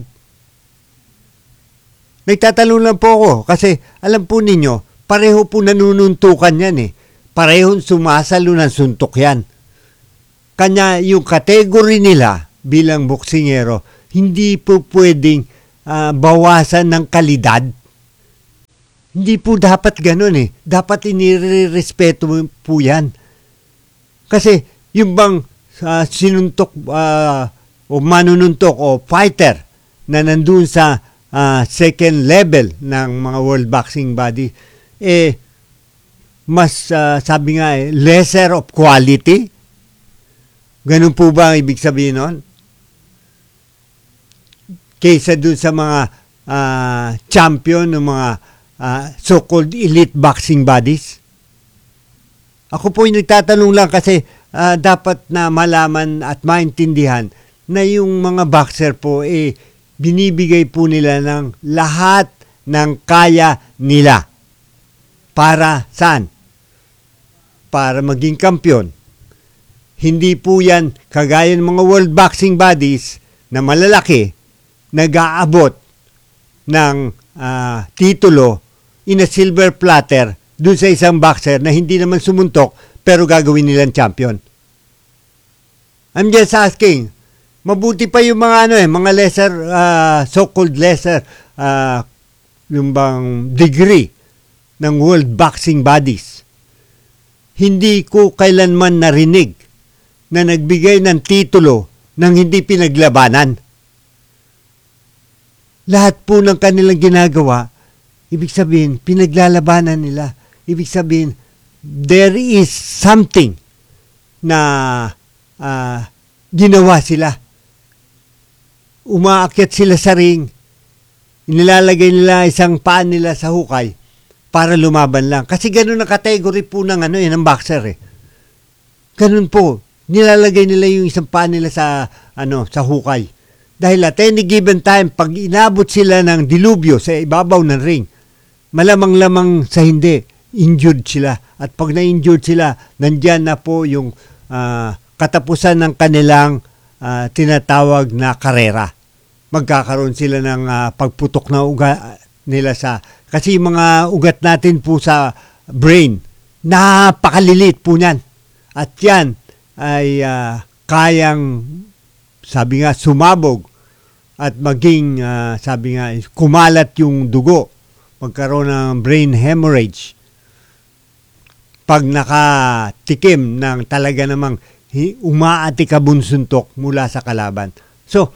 Nagtatanong lang po ako kasi alam po ninyo, pareho po nanununtukan yan eh. Parehong sumasalo ng suntok yan. Kanya yung category nila bilang boksingero, hindi po pwedeng uh, bawasan ng kalidad. Hindi po dapat ganun eh. Dapat inirespeto po yan. Kasi yung bang uh, sinuntok uh, o manununtok o fighter na nandun sa uh, second level ng mga world boxing body, eh, mas uh, sabi nga eh, lesser of quality. Ganun po ba ang ibig sabihin nun? Kaysa dun sa mga uh, champion ng mga uh, so-called elite boxing bodies? Ako po yung nagtatanong lang kasi uh, dapat na malaman at maintindihan na yung mga boxer po eh binibigay po nila ng lahat ng kaya nila. Para saan? Para maging kampiyon. Hindi po yan kagaya ng mga world boxing bodies na malalaki, nag-aabot ng uh, titulo in a silver platter dun sa isang boxer na hindi naman sumuntok pero gagawin nilang champion. I'm just asking, mabuti pa yung mga ano eh, mga lesser, uh, so-called lesser, uh, yung bang degree ng world boxing bodies. Hindi ko kailanman narinig na nagbigay ng titulo ng hindi pinaglabanan. Lahat po ng kanilang ginagawa, ibig sabihin, pinaglalabanan nila. Ibig sabihin, there is something na uh, ginawa sila. Umaakyat sila sa ring, inilalagay nila isang paan nila sa hukay para lumaban lang. Kasi ganun ang category po ng, ano, eh, ng boxer eh. Ganun po. Nilalagay nila yung isang paa nila sa ano sa hukay. Dahil at any given time, pag inabot sila ng dilubyo sa ibabaw ng ring, malamang-lamang sa hindi, injured sila. At pag na-injured sila, nandyan na po yung uh, katapusan ng kanilang uh, tinatawag na karera. Magkakaroon sila ng uh, pagputok na ugat nila sa... Kasi yung mga ugat natin po sa brain, napakalilit po niyan. At yan, ay uh, kayang, sabi nga, sumabog at maging, uh, sabi nga, kumalat yung dugo, magkaroon ng brain hemorrhage. Pag nakatikim ng talaga namang umaatikabong suntok mula sa kalaban. So,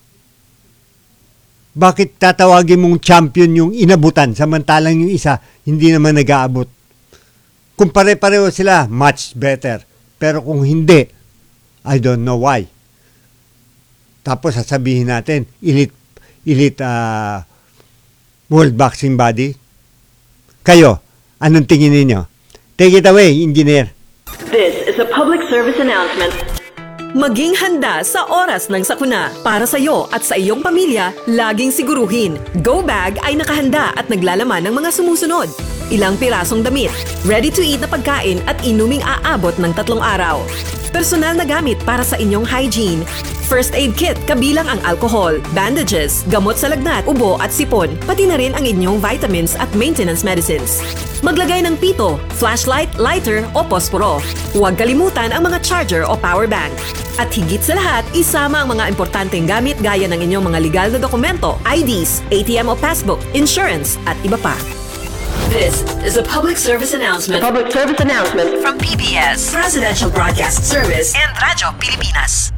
bakit tatawagin mong champion yung inabutan samantalang yung isa hindi naman nag-aabot? Kung pare-pareho sila, much better. Pero kung hindi, I don't know why. Tapos sasabihin natin, elite, elite uh, World Boxing Body. Kayo, anong tingin ninyo? Take it away, engineer. This is a public service announcement. Maging handa sa oras ng sakuna. Para sa iyo at sa iyong pamilya, laging siguruhin. Go Bag ay nakahanda at naglalaman ng mga sumusunod. Ilang pirasong damit, ready-to-eat na pagkain at inuming aabot ng tatlong araw. Personal na gamit para sa inyong hygiene. First aid kit kabilang ang alcohol, bandages, gamot sa lagnat, ubo at sipon, pati na rin ang inyong vitamins at maintenance medicines. Maglagay ng pito, flashlight, lighter o posporo. Huwag kalimutan ang mga charger o power bank. At higit sa lahat, isama ang mga importanteng gamit gaya ng inyong mga legal na dokumento, I Ds, A T M o passbook, insurance at iba pa. This is a public service announcement. Public service announcement From P B S, Presidential Broadcast Service, and Radyo Pilipinas.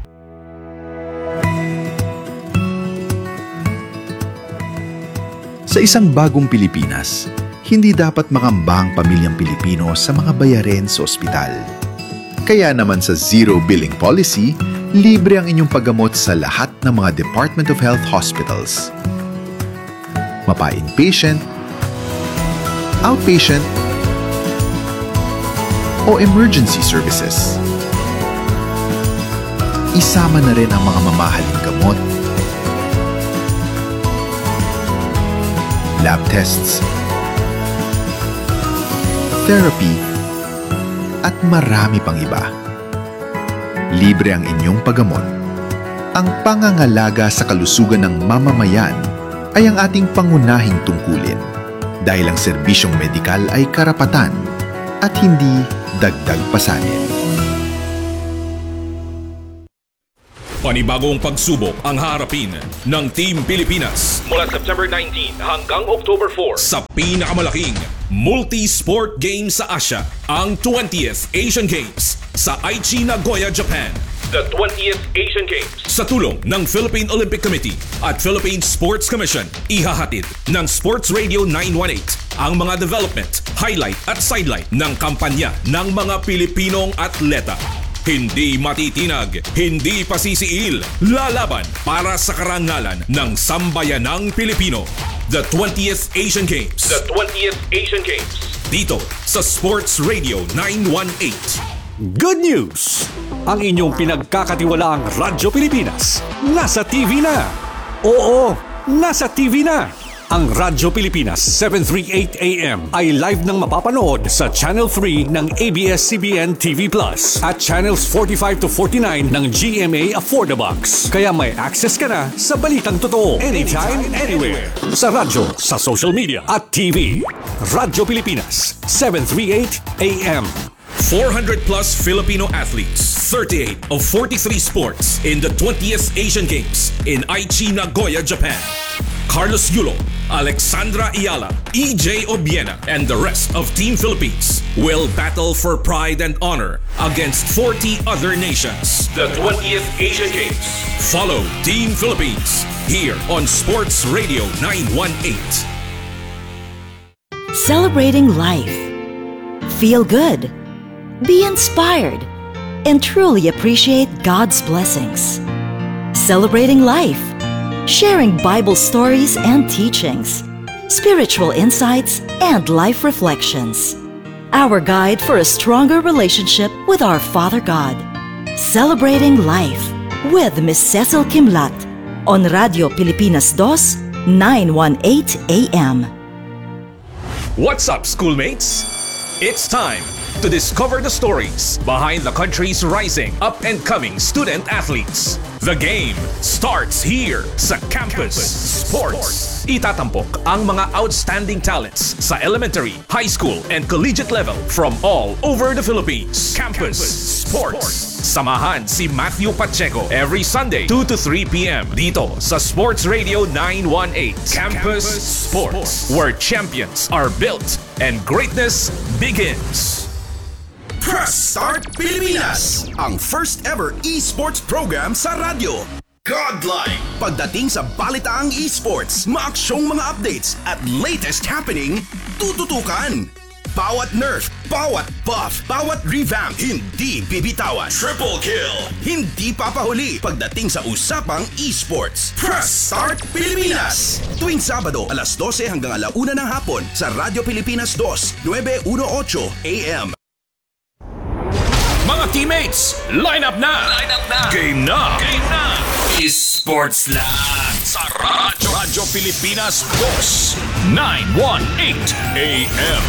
Sa isang bagong Pilipinas, hindi dapat mangamba ang pamilyang Pilipino sa mga bayarin sa ospital. Kaya naman sa Zero Billing Policy, libre ang inyong paggamot sa lahat ng mga Department of Health hospitals. Mapa-inpatient, outpatient, o emergency services. Isama na rin ang mga mamahaling gamot, lab tests, therapy, at marami pang iba. Libre ang inyong paggamot. Ang pangangalaga sa kalusugan ng mamamayan ay ang ating pangunahing tungkulin dahil ang serbisyong medikal ay karapatan at hindi dagdag pasanin. Panibagong pagsubok ang harapin ng Team Pilipinas mula September nineteenth hanggang October fourth sa pinakamalaking multi-sport game sa Asia, ang twentieth Asian Games sa Aichi, Nagoya, Japan. The twentieth Asian Games sa tulong ng Philippine Olympic Committee at Philippine Sports Commission, ihahatid ng Sports Radio nine one eight ang mga development, highlight at sidelight ng kampanya ng mga Pilipinong atleta. Hindi matitinag, hindi pasisiil, lalaban para sa karangalan ng sambayanang Pilipino. The twentieth Asian Games. The twentieth Asian Games. Dito sa Sports Radio nine one eight. Good news! Ang inyong pinagkakatiwalaang Radyo Pilipinas nasa T V na. Oo, nasa T V na. Ang Radyo Pilipinas seven thirty-eight A M ay live nang mapapanood sa Channel three ng A B S C B N T V Plus at Channels forty-five to forty-nine ng G M A Affordabox. Kaya may access ka na sa balitang totoo anytime, anywhere. Sa radyo, sa social media at T V. Radyo Pilipinas seven thirty-eight A M. four hundred plus Filipino athletes, thirty-eight of forty-three sports in the twentieth Asian Games in Aichi, Nagoya, Japan. Carlos Yulo, Alexandra Ayala, E J Obiena, and the rest of Team Philippines will battle for pride and honor against forty other nations. The twentieth Asian Games. Follow Team Philippines here on Sports Radio nine one eight. Celebrating life. Feel good. Be inspired. And truly appreciate God's blessings. Celebrating life. Sharing Bible stories and teachings, spiritual insights, and life reflections. Our guide for a stronger relationship with our Father God. Celebrating Life with Miss Cecil Kimlat on Radio Pilipinas two, nine eighteen A M. What's up, schoolmates? It's time to discover the stories behind the country's rising up-and-coming student athletes. The game starts here sa Campus Sports. Itatampok ang mga outstanding talents sa elementary, high school, and collegiate level from all over the Philippines. Campus Sports. Samahan si Matthew Pacheco every Sunday two to three P M dito sa Sports Radio nine one eight. Campus Sports, where champions are built and greatness begins. Press Start Pilipinas, ang first ever esports program sa radyo. Godlike! Pagdating sa balitaang esports, maaksyong mga updates at latest happening, tututukan. Bawat nerf, bawat buff, bawat revamp, hindi bibitawan. Triple kill, hindi papahuli pagdating sa usapang esports. Press Start Pilipinas! Tuwing Sabado, alas dose hanggang alauna ng hapon sa Radyo Pilipinas two, nine eighteen A M. Mga teammates, line up na! Line up na! Game na! Game na! Esports Land sa Radyo, Radyo Pilipinas two, nine eighteen A M.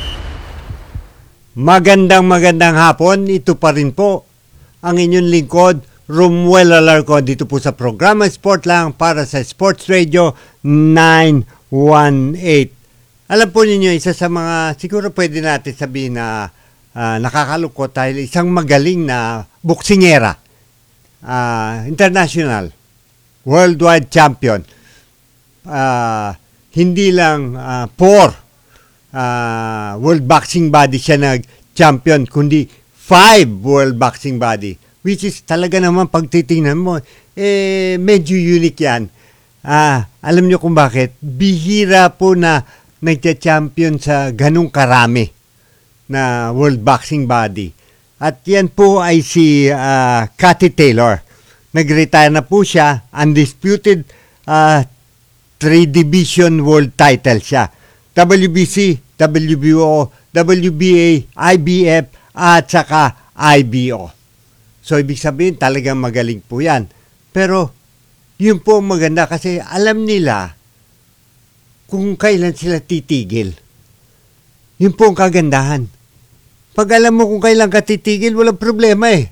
Magandang magandang hapon, ito pa rin po ang inyong lingkod, Romuel Alarcon, dito po sa programa Sport Lang para sa Sports Radio nine eighteen. Alam po ninyo, isa sa mga, siguro pwede natin sabihin na uh, nakakalungkot dahil isang magaling na boksingera, uh, international, worldwide champion, uh, hindi lang uh, for Uh, World Boxing Body siya nag-champion, kundi five World Boxing Body, which is talaga naman pagtitingnan mo, eh, medyo unique yan. Ah, alam nyo kung bakit? Bihira po na nagcha-champion sa ganung karami na World Boxing Body. At yan po ay si uh, Cathy Taylor. Nag-retire na po siya, undisputed uh, three division world title siya. W B C, W B O, W B A, I B F, at saka I B O. So, ibig sabihin, talagang magaling po yan. Pero, yun po maganda kasi alam nila kung kailan sila titigil. Yun po ang kagandahan. Pag alam mo kung kailan ka titigil, walang problema eh.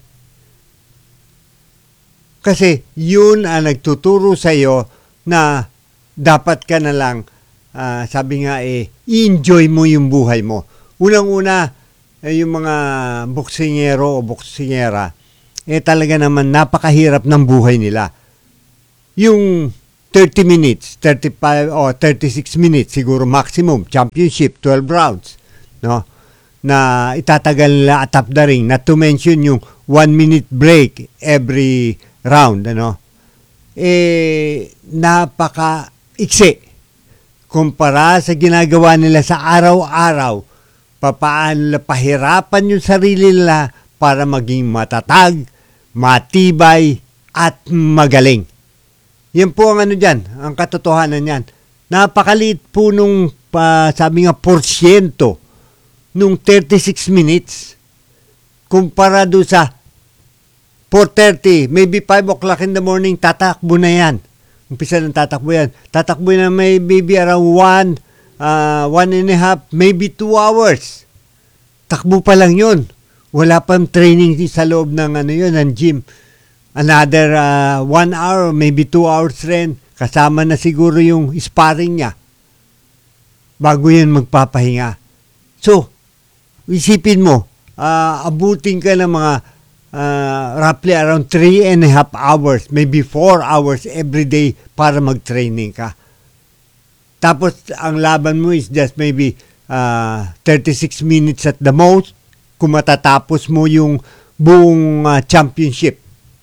Kasi, yun ang nagtuturo sa iyo na dapat ka na lang Uh, sabi nga eh, enjoy mo yung buhay mo. Unang-una, eh, yung mga boksingero o boksingera, eh talaga naman napakahirap ng buhay nila. Yung thirty minutes, thirty-five o thirty-six minutes siguro maximum, championship, twelve rounds, no? Na itatagal nila atap the ring, not to mention yung one minute break every round, ano? Eh, napaka-iksi kumpara sa ginagawa nila sa araw-araw, papaano nila pahirapan yung sarili nila para maging matatag, matibay, at magaling. Yan po ang ano dyan, ang katotohanan yan. Napakaliit po nung, uh, sabi nga, porsyento nung thirty-six minutes kumpara doon sa four thirty, maybe five o'clock in the morning, tatakbo na yan. Umpisa ng tatakbo yan. Tatakbo na may maybe around one, uh, one and a half, maybe two hours. Takbo pa lang yun. Wala pang training sa loob ng ano yun, ng gym. Another uh, one hour, maybe two hours rin. Kasama na siguro yung sparring niya. Bago yun magpapahinga. So, isipin mo, uh, abutin ka ng mga Uh, roughly around three and a half hours, maybe four hours every day para mag-training ka. Tapos, ang laban mo is just maybe uh, thirty-six minutes at the most kung matatapos mo yung buong uh, championship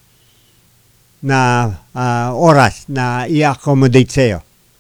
na uh, oras na i-accommodate sa'yo.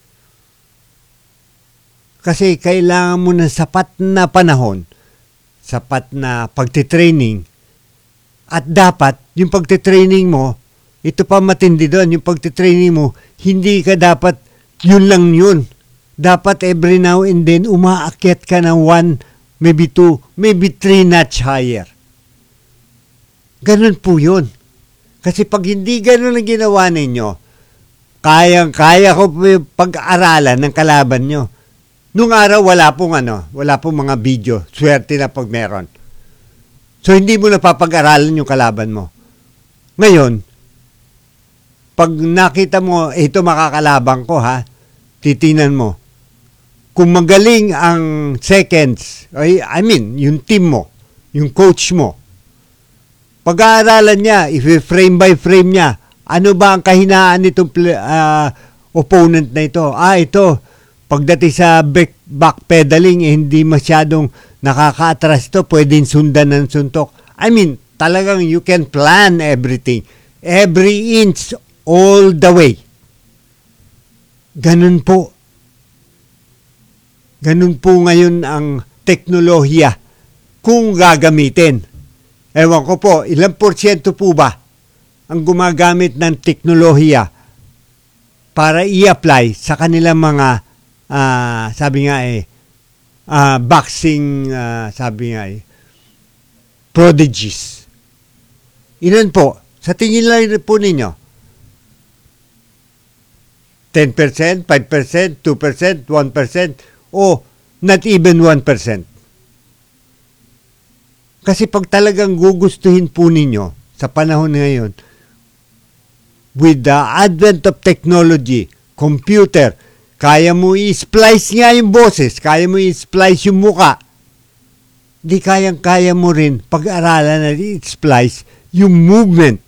Kasi kailangan mo ng sapat na panahon, sapat na pagtitraining. At dapat, yung pagtitraining mo, ito pa matindi doon, yung pagtitraining mo, hindi ka dapat yun lang yun. Dapat every now and then, umaakyat ka ng one, maybe two, maybe three notch higher. Ganun po yun. Kasi pag hindi ganun ang ginawa ninyo, kayang-kaya ko pag-aralan ng kalaban nyo. Nung araw, wala pong ano, wala pong mga video. Swerte na pag meron. So, hindi mo napapag-aralan yung kalaban mo. Ngayon, pag nakita mo, eh, ito makakalaban ko, ha? Titinan mo. Kung magaling ang seconds, I mean, yung team mo, yung coach mo, pag-aaralan niya, if frame by frame niya, ano ba ang kahinaan nitong uh, opponent na ito? Ah, ito, pagdating sa back, back pedaling, eh, hindi masyadong nakaka-atras ito, pwedeng sundan ng suntok. I mean, talagang you can plan everything. Every inch, all the way. Ganun po. Ganun po ngayon ang teknolohiya kung gagamitin. Ewan ko po, ilang porsyento po ba ang gumagamit ng teknolohiya para i-apply sa kanilang mga, uh, sabi nga eh, uh, boxing, uh, sabi nga eh, prodigies. Ilan po? Sa tingin lang po ninyo? ten percent, five percent, two percent, one percent, o not even one percent. Kasi pag talagang gugustuhin po ninyo sa panahon ngayon, with the advent of technology, computer, kaya mo i-splice nga yung boses, kaya mo i-splice yung muka, di kayang-kaya mo rin pag-aralan na i-splice yung movement.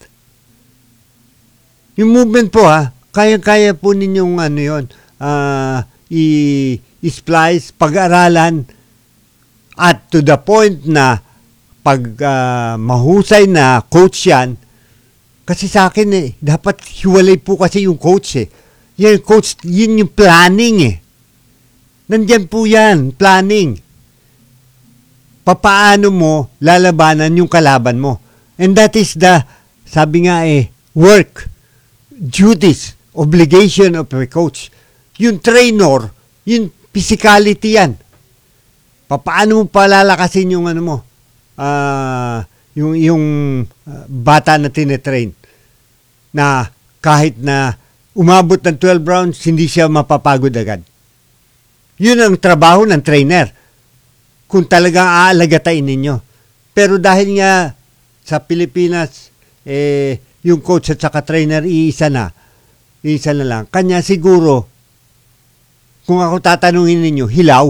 Yung movement po ha, kayang-kaya po ninyong ano yun, uh, i-splice, pag-aralan, at to the point na pag uh, mahusay na coach yan, kasi sa akin eh, dapat hiwalay po kasi yung coach eh. Yan coach, yun yung planning eh. Nandyan po yan, planning. Papaano mo lalabanan yung kalaban mo. And that is the, sabi nga eh, work, duties, obligation of a coach. Yung trainer, yung physicality yan. Papaano mo palalakasin yung ano mo, uh, yung, yung uh, bata na tinetrain na kahit na umabot ng twelve rounds, hindi siya mapapagod agad. Yun ang trabaho ng trainer kung talagang aalagatain ninyo. Pero dahil nga sa Pilipinas, eh, yung coach at saka trainer, iisa na. Iisa na lang. Kanya siguro, kung ako tatanungin ninyo, hilaw.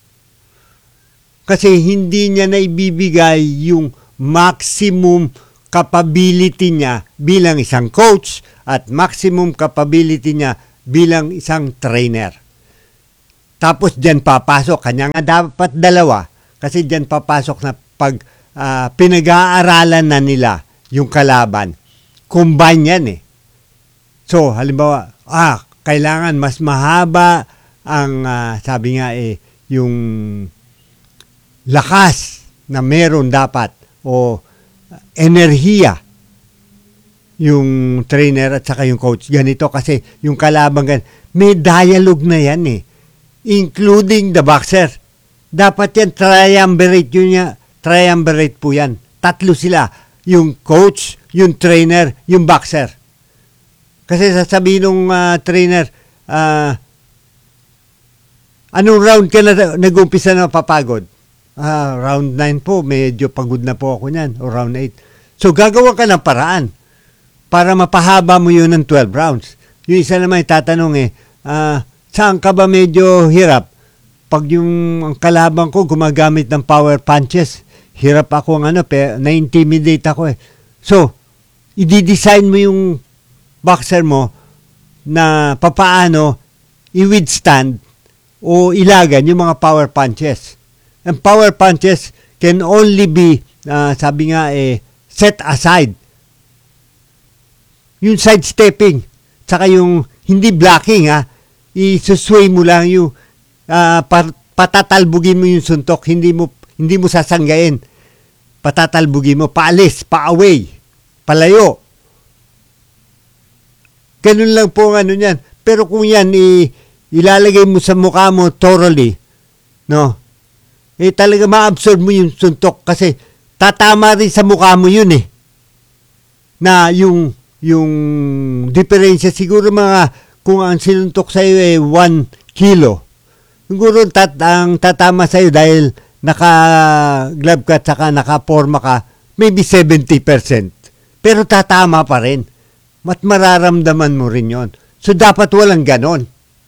Kasi hindi niya na ibibigay yung maximum capability niya bilang isang coach at maximum capability niya bilang isang trainer. Tapos dyan papasok, kanya nga dapat dalawa, kasi dyan papasok na pag uh, pinag-aaralan na nila yung kalaban. Combine yan eh. So, halimbawa, ah, kailangan mas mahaba ang, uh, sabi nga eh, yung lakas na meron dapat o enerhiya yung trainer at saka yung coach. Ganito kasi yung kalaban, may dialogue na yan eh. Including the boxer. Dapat yan, triumvirate yun niya. Triumvirate po yan. Tatlo sila. Yung coach, yung trainer, yung boxer. Kasi sasabihin ng uh, trainer, uh, anong round ka na nag-umpisa na papagod? Uh, round nine po, medyo pagod na po ako niyan. O round eight. So gagawa ka ng paraan para mapahaba mo yun ng twelve rounds. Yung isa naman tatanong eh, uh, saan ka ba medyo hirap? Pag yung ang kalaban ko gumagamit ng power punches, hirap ako ng ano, pe, na-intimidate ako eh. So, i-design mo yung boxer mo na papaano i-withstand o ilagan yung mga power punches. And power punches can only be, uh, sabi nga eh, set aside. Yung sidestepping, tsaka yung hindi blocking ha, isusway mo lang yung uh, patatalbugin mo yung suntok, hindi mo hindi mo sasanggain. Patatalbugin mo, paalis, pa-away, palayo. Ganun lang po ang ano niyan. Pero kung yan i, ilalagay mo sa mukha mo thoroughly, no? Eh talaga ma-absorb mo yung suntok kasi tatama rin sa mukha mo yun eh. Na yung yung diferensya siguro mga kung ang sinuntok sa iyo ay one kilo. Siguro tat, ang tatama sa iyo dahil naka-glove ka at saka naka-forma ka, maybe seventy percent. Pero tatama pa rin. Mat mararamdaman mo rin yon. So dapat walang ganon.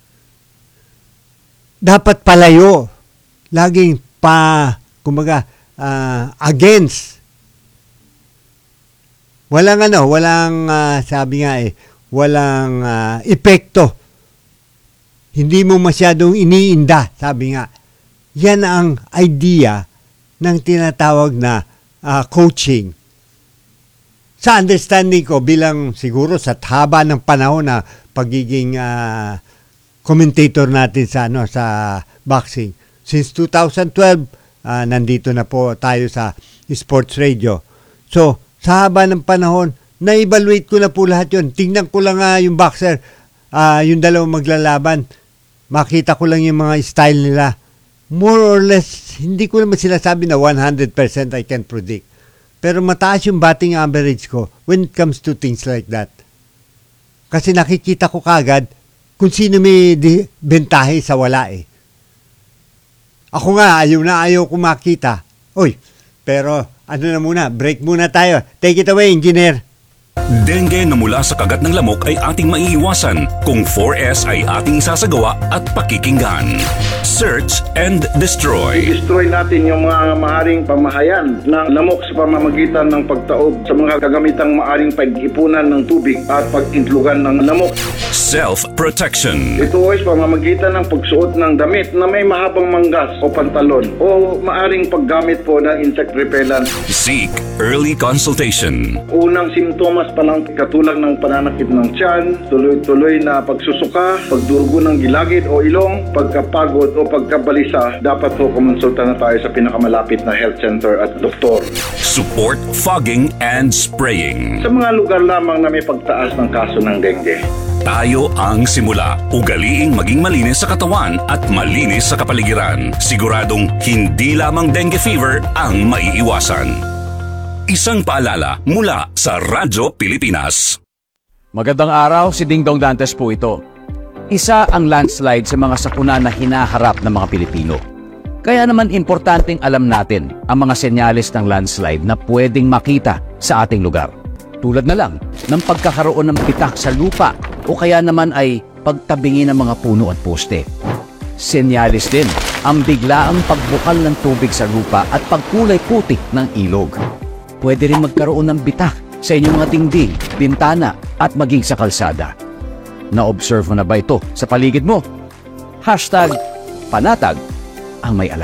Dapat palayo. Laging pa, kumbaga, uh, against. Walang ano, walang, uh, sabi nga eh, walang uh, epekto. Hindi mo masyadong iniinda, sabi nga. Yan ang idea ng tinatawag na uh, coaching. Sa understanding ko, bilang siguro sa haba ng panahon na pagiging uh, commentator natin sa, ano, sa boxing, since two thousand twelve, ah, nandito na po tayo sa Sports Radio. So, sa haba ng panahon, na-evaluate ko na po lahat yun. Tingnan ko lang uh, yung boxer, uh, yung dalawang maglalaban. Makita ko lang yung mga style nila. More or less, hindi ko naman sinasabi na one hundred percent I can predict. Pero mataas yung batting average ko when it comes to things like that. Kasi nakikita ko kagad kung sino may di- bentahe sa wala eh. Ako nga, ayaw na ayaw ko makita. Uy, pero ano na muna, break muna tayo. Take it away, engineer. Dengue na mula sa kagat ng lamok ay ating maiiwasan kung four S ay ating isasagawa at pakikinggan. Search and destroy. I-destroy natin yung mga maaaring pamahayan ng lamok sa pamamagitan ng pagtaob sa mga kagamitang maaaring pag-ipunan ng tubig at pag-intlugan ng lamok. Self-protection. Ito ay sa pamamagitan ng pagsuot ng damit na may mahabang manggas o pantalon o maaaring paggamit po ng insect repellent. Seek early consultation. Unang simptomas pa lang katulad ng pananakit ng tiyan, tuloy-tuloy na pagsusuka, pagdurugo ng gilagid o ilong, pagkapagod o pagkabalisa, dapat po kumonsulta na tayo sa pinakamalapit na health center at doktor. Support fogging and spraying. Sa mga lugar lamang na may pagtaas ng kaso ng dengue. Tayo ang simula. Ugaliing maging malinis sa katawan at malinis sa kapaligiran. Siguradong hindi lamang dengue fever ang maiiwasan. Isang paalala mula sa Radyo Pilipinas. Magandang araw, si Dingdong Dantes po ito. Isa ang landslide sa mga sakuna na hinaharap ng mga Pilipino. Kaya naman importanteng alam natin ang mga senyales ng landslide na pwedeng makita sa ating lugar. Tulad na lang ng pagkakaroon ng pitak sa lupa o kaya naman ay pagtabingi ng mga puno at poste. Senyales din ang biglaang pagbukal ng tubig sa lupa at pagkulay puti ng ilog. Pwede rin magkaroon ng bitak sa inyong mga dingding, bintana at maging sa kalsada. Na-observe mo na ba ito sa paligid mo? Hashtag panatag ang may alam.